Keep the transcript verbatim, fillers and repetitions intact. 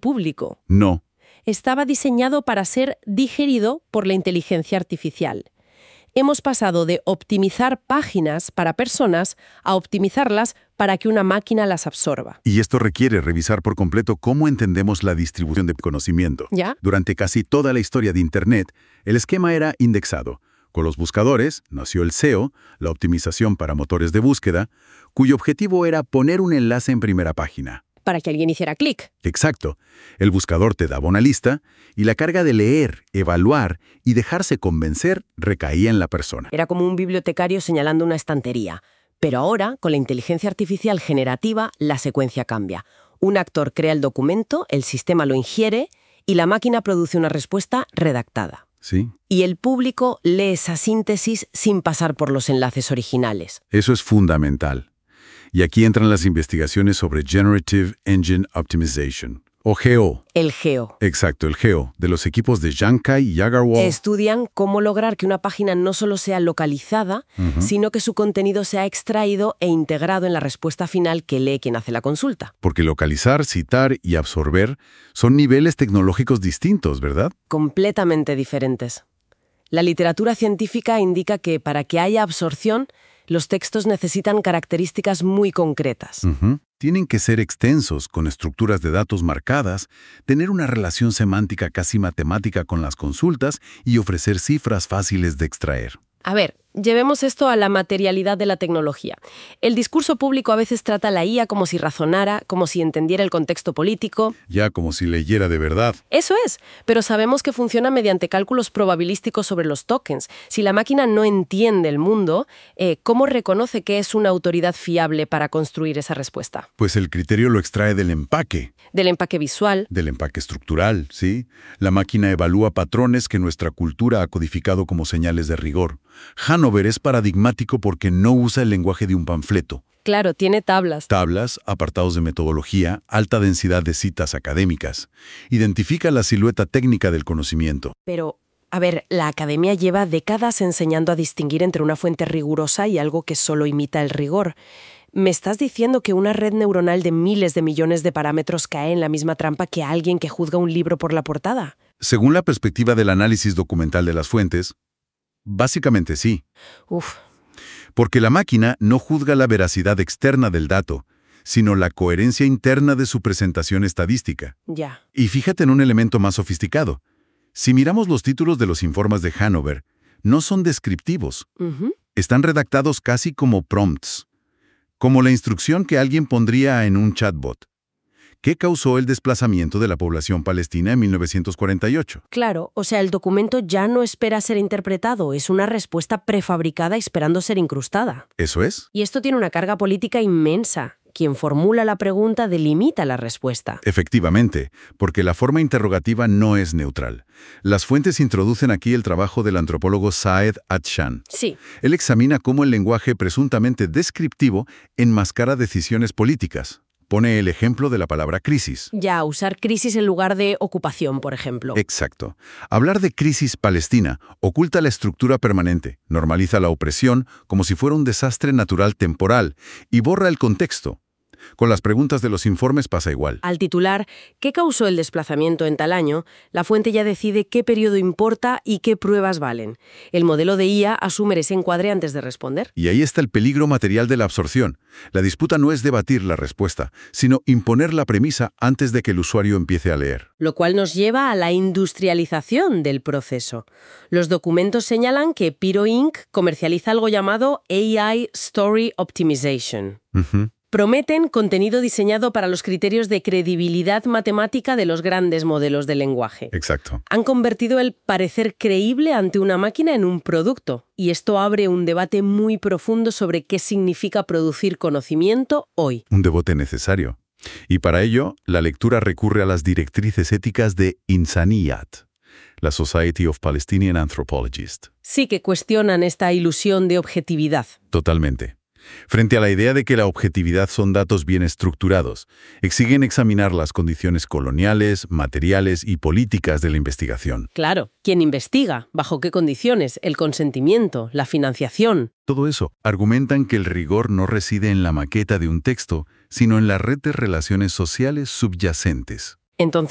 público. No. Estaba diseñado para ser digerido por la inteligencia artificial. Hemos pasado de optimizar páginas para personas a optimizarlas para que una máquina las absorba. Y esto requiere revisar por completo cómo entendemos la distribución de conocimiento. ¿Ya? Durante casi toda la historia de Internet, el esquema era indexado. Con los buscadores nació el S E O, la optimización para motores de búsqueda, cuyo objetivo era poner un enlace en primera página. Para que alguien hiciera clic. Exacto. El buscador te daba una lista y la carga de leer, evaluar y dejarse convencer recaía en la persona. Era como un bibliotecario señalando una estantería. Pero ahora, con la inteligencia artificial generativa, la secuencia cambia. Un actor crea el documento, el sistema lo ingiere y la máquina produce una respuesta redactada. Sí. Y el público lee esa síntesis sin pasar por los enlaces originales. Eso es fundamental. Y aquí entran las investigaciones sobre Generative Engine Optimization, o G O. El G O. Exacto, el G O, de los equipos de Jankai y Agarwal. Estudian cómo lograr que una página no solo sea localizada, Uh-huh. sino que su contenido sea extraído e integrado en la respuesta final que lee quien hace la consulta. Porque localizar, citar y absorber son niveles tecnológicos distintos, ¿verdad? Completamente diferentes. La literatura científica indica que para que haya absorción, los textos necesitan características muy concretas. Ujú. Tienen que ser extensos, con estructuras de datos marcadas, tener una relación semántica casi matemática con las consultas y ofrecer cifras fáciles de extraer. A ver, llevemos esto a la materialidad de la tecnología. El discurso público a veces trata a la I A como si razonara, como si entendiera el contexto político. Ya como si leyera de verdad. Eso es, pero sabemos que funciona mediante cálculos probabilísticos sobre los tokens. Si la máquina no entiende el mundo, eh, ¿cómo reconoce que es una autoridad fiable para construir esa respuesta? Pues el criterio lo extrae del empaque, Del empaque visual. del empaque estructural, ¿sí? La máquina evalúa patrones que nuestra cultura ha codificado como señales de rigor. Hanover es paradigmático porque no usa el lenguaje de un panfleto. Claro, tiene tablas. Tablas, apartados de metodología, alta densidad de citas académicas. Identifica la silueta técnica del conocimiento. Pero, a ver, la academia lleva décadas enseñando a distinguir entre una fuente rigurosa y algo que solo imita el rigor. ¿Me estás diciendo que una red neuronal de miles de millones de parámetros cae en la misma trampa que alguien que juzga un libro por la portada? Según la perspectiva del análisis documental de las fuentes, básicamente sí. Uf, Porque la máquina no juzga la veracidad externa del dato, sino la coherencia interna de su presentación estadística. ya. Y fíjate en un elemento más sofisticado. Si miramos los títulos de los informes de Hanover, no son descriptivos. Ujú. Están redactados casi como prompts, como la instrucción que alguien pondría en un chatbot. ¿Qué causó el desplazamiento de la población palestina en mil novecientos cuarenta y ocho? Claro, o sea, el documento ya no espera ser interpretado, es una respuesta prefabricada esperando ser incrustada. ¿Eso es? Y esto tiene una carga política inmensa. Quien formula la pregunta delimita la respuesta. Efectivamente, porque la forma interrogativa no es neutral. Las fuentes introducen aquí el trabajo del antropólogo Saed Atshan. Sí, Él examina cómo el lenguaje presuntamente descriptivo enmascara decisiones políticas. Pone el ejemplo de la palabra crisis. ya usar crisis en lugar de ocupación, por ejemplo. Exacto. Hablar de crisis palestina oculta la estructura permanente, normaliza la opresión como si fuera un desastre natural temporal y borra el contexto. Con las preguntas de los informes pasa igual. Al titular ¿qué causó el desplazamiento en tal año?, la fuente ya decide qué periodo importa y qué pruebas valen. El modelo de I A asume ese encuadre antes de responder. Y ahí está el peligro material de la absorción. La disputa no es debatir la respuesta, sino imponer la premisa antes de que el usuario empiece a leer. Lo cual nos lleva a la industrialización del proceso. Los documentos señalan que Piro incorporated comercializa algo llamado A I Story Optimization. Ujú. Prometen contenido diseñado para los criterios de credibilidad matemática de los grandes modelos de lenguaje. Exacto. Han convertido el parecer creíble ante una máquina en un producto, y esto abre un debate muy profundo sobre qué significa producir conocimiento hoy. Un debate necesario. Y para ello, la lectura recurre a las directrices éticas de Insaniyat, la Society of Palestinian Anthropologists. Sí que cuestionan esta ilusión de objetividad. Totalmente. Frente a la idea de que la objetividad son datos bien estructurados, exigen examinar las condiciones coloniales, materiales y políticas de la investigación. Claro, ¿quién investiga? ¿Bajo qué condiciones? ¿El consentimiento? ¿La financiación? Todo eso argumentan que el rigor no reside en la maqueta de un texto, sino en la red de relaciones sociales subyacentes. Entonces,